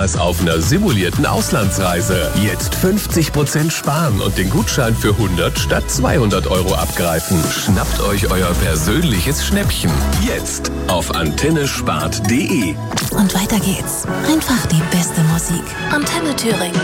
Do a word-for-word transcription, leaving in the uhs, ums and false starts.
als auf einer simulierten Auslandsreise. Jetzt fünfzig Prozent sparen und den Gutschein für hundert statt zweihundert Euro abgreifen. Schnappt euch euer persönliches Schnäppchen. Jetzt auf antenne spart punkt de. Und weiter geht's. Einfach die beste Musik. Antenne Thüringen.